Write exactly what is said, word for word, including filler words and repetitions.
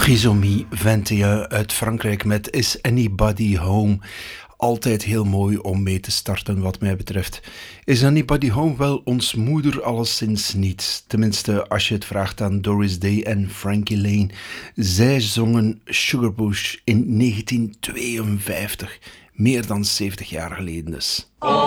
Trisomie vingt et un uit Frankrijk met Is Anybody Home. Altijd heel mooi om mee te starten wat mij betreft. Is Anybody Home wel ons moeder? Alleszins niet. Tenminste, als je het vraagt aan Doris Day en Frankie Lane. Zij zongen Sugarbush in negentien tweeënvijftig. Meer dan zeventig jaar geleden dus.